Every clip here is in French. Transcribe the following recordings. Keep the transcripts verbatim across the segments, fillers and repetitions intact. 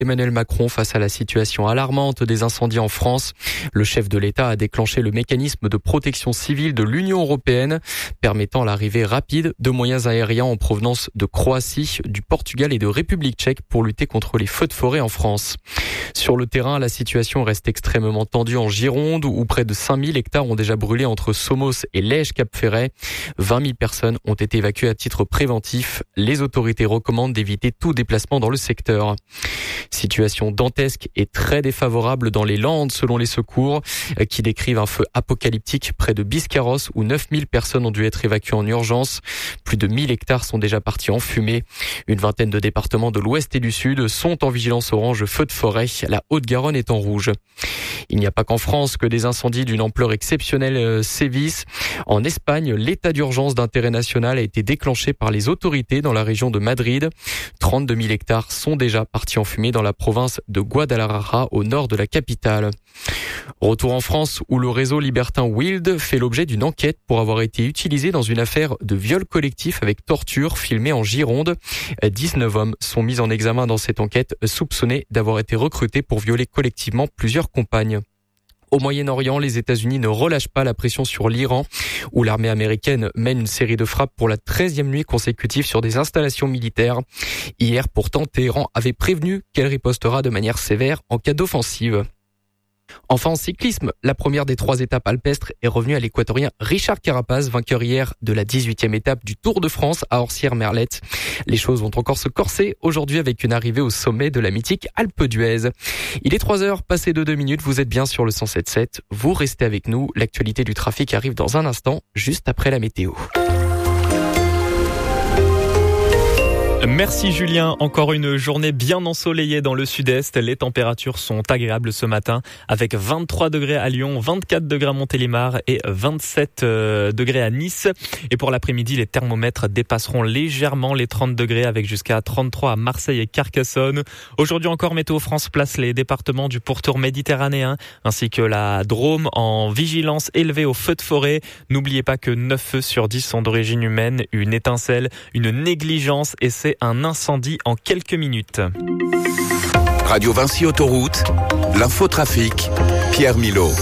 Emmanuel Macron face à la situation alarmante des incendies en France. Le chef de l'État a déclenché le mécanisme de protection civile de l'Union européenne, permettant l'arrivée rapide de moyens aériens en provenance de Croatie, du Portugal et de République tchèque pour lutter contre les feux de forêt en France. Sur le terrain, la situation reste extrêmement tendue en Gironde, où près de cinq mille hectares ont déjà brûlé entre Somos et Lège-Cap-Ferret. vingt mille personnes ont été évacuées à titre préventif. Les autorités recommandent d'éviter tout déplacement dans le secteur. Situation dantesque et très défavorable dans les Landes, selon les secours, qui décrivent un feu apocalyptique près de Biscarrosse, où neuf mille personnes ont dû être évacuées en urgence. Plus de mille hectares sont déjà partis en fumée. Une vingtaine de départements de l'Ouest et du Sud sont en vigilance orange feu de forêt. La Haute-Garonne est en rouge. Il n'y a pas qu'en France que des incendies d'une ampleur exceptionnelle sévissent. En Espagne, l'état d'urgence d'intérêt national a été déclenché par les autorités dans la région de Madrid. trente-deux mille hectares sont déjà partis en fumée dans la province de Guadalajara, au nord de la capitale. Retour en France, où le réseau libertin Wild fait l'objet d'une enquête pour avoir été utilisé dans une affaire de viol collectif avec torture filmée en Gironde. dix-neuf hommes sont mis en examen dans cette enquête, soupçonnés d'avoir été recrutés pour violer collectivement plusieurs compagnes. Au Moyen-Orient, les États-Unis ne relâchent pas la pression sur l'Iran, où l'armée américaine mène une série de frappes pour la treizième nuit consécutive sur des installations militaires. Hier, pourtant, Téhéran avait prévenu qu'elle ripostera de manière sévère en cas d'offensive. Enfin, en cyclisme, la première des trois étapes alpestres est revenue à l'équatorien Richard Carapaz, vainqueur hier de la dix-huitième étape du Tour de France à Orsières-Merlette. Les choses vont encore se corser aujourd'hui avec une arrivée au sommet de la mythique Alpe d'Huez. Il est trois heures, passé de deux minutes, vous êtes bien sur le cent sept virgule sept. Vous restez avec nous, l'actualité du trafic arrive dans un instant, juste après la météo. Merci Julien, encore une journée bien ensoleillée dans le sud-est. Les températures sont agréables ce matin avec vingt-trois degrés à Lyon, vingt-quatre degrés à Montélimar et vingt-sept degrés à Nice. Et pour l'après-midi, les thermomètres dépasseront légèrement les trente degrés avec jusqu'à trente-trois à Marseille et Carcassonne. Aujourd'hui encore, Météo France place les départements du pourtour méditerranéen ainsi que la Drôme en vigilance élevée aux feux de forêt. N'oubliez pas que neuf feux sur dix sont d'origine humaine, une étincelle, une négligence et c'est un incendie en quelques minutes. Radio Vinci Autoroute, l'infotrafic, Pierre Milot.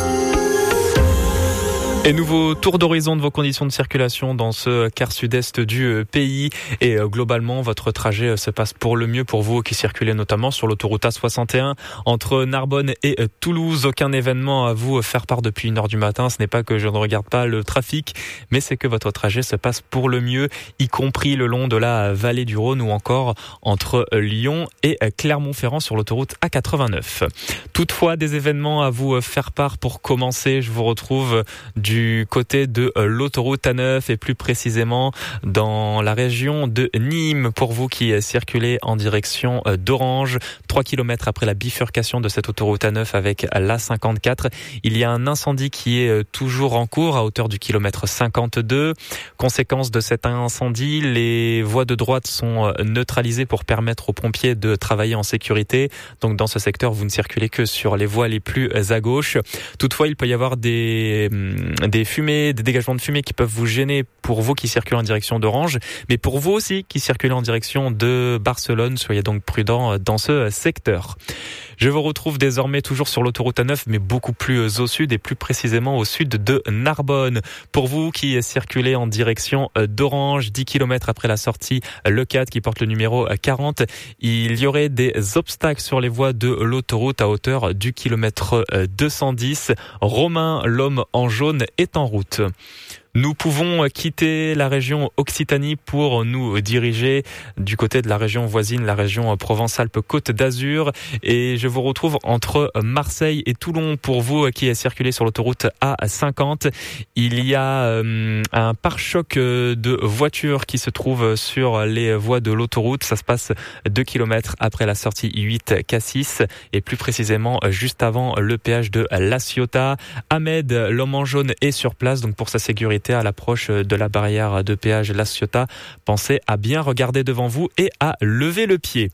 Et nouveau tour d'horizon de vos conditions de circulation dans ce quart sud-est du pays. Et globalement, votre trajet se passe pour le mieux pour vous qui circulez notamment sur l'autoroute A soixante et un entre Narbonne et Toulouse. Aucun événement à vous faire part depuis une heure du matin. Ce n'est pas que je ne regarde pas le trafic, mais c'est que votre trajet se passe pour le mieux, y compris le long de la vallée du Rhône ou encore entre Lyon et Clermont-Ferrand sur l'autoroute A quatre-vingt-neuf. Toutefois, des événements à vous faire part pour commencer. Je vous retrouve du du côté de l'autoroute A neuf et plus précisément dans la région de Nîmes. Pour vous qui circulez en direction d'Orange, trois kilomètres après la bifurcation de cette autoroute A neuf avec l'A cinquante-quatre, il y a un incendie qui est toujours en cours à hauteur du kilomètre cinquante-deux. Conséquence de cet incendie, les voies de droite sont neutralisées pour permettre aux pompiers de travailler en sécurité. Donc dans ce secteur, vous ne circulez que sur les voies les plus à gauche. Toutefois, il peut y avoir des des fumées, des dégagements de fumée qui peuvent vous gêner pour vous qui circulez en direction d'Orange, mais pour vous aussi qui circulez en direction de Barcelone, soyez donc prudents dans ce secteur. Je vous retrouve désormais toujours sur l'autoroute A neuf, mais beaucoup plus au sud et plus précisément au sud de Narbonne. Pour vous qui circulez en direction d'Orange, dix kilomètres après la sortie Le quatre qui porte le numéro quarante, il y aurait des obstacles sur les voies de l'autoroute à hauteur du kilomètre deux cent dix. Romain, l'homme en jaune, est en route. Nous pouvons quitter la région Occitanie pour nous diriger du côté de la région voisine, la région Provence-Alpes-Côte d'Azur. Et je vous retrouve entre Marseille et Toulon. Pour vous qui circulez sur l'autoroute A cinquante, il y a euh, un pare-choc de voitures qui se trouve sur les voies de l'autoroute. Ça se passe deux kilomètres après la sortie huit Cassis et plus précisément juste avant le péage de La Ciotat. Ahmed, l'homme en jaune, est sur place, donc pour sa sécurité à l'approche de la barrière de péage La Ciotat, pensez à bien regarder devant vous et à lever le pied.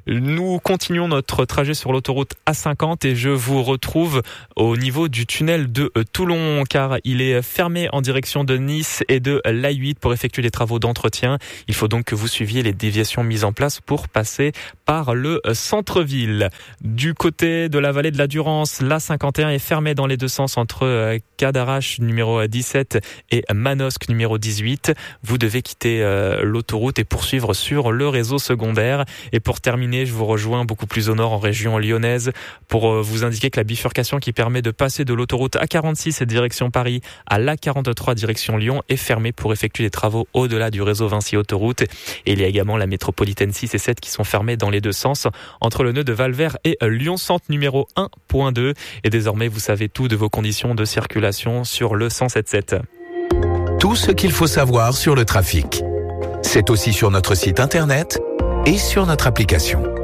Nous continuons notre trajet sur l'autoroute A cinquante et je vous retrouve au niveau du tunnel de Toulon car il est fermé en direction de Nice et de l'A huit pour effectuer des travaux d'entretien. Il faut donc que vous suiviez les déviations mises en place pour passer par le centre-ville. Du côté de la vallée de la Durance, l'A cinquante et un est fermé dans les deux sens entre Cadarache numéro dix-sept et Manosque numéro dix-huit. Vous devez quitter l'autoroute et poursuivre sur le réseau secondaire. Et pour terminer, je vous rejoins beaucoup plus au nord en région lyonnaise pour vous indiquer que la bifurcation qui permet de passer de l'autoroute A quarante-six direction Paris à l'A quarante-trois direction Lyon est fermée pour effectuer des travaux au-delà du réseau Vinci Autoroute. Et il y a également la métropolitaine six et sept qui sont fermées dans les deux sens entre le nœud de Valvert et Lyon-Centre numéro un point deux. Et désormais, vous savez tout de vos conditions de circulation sur le cent sept sept. Tout ce qu'il faut savoir sur le trafic. C'est aussi sur notre site internet et sur notre application.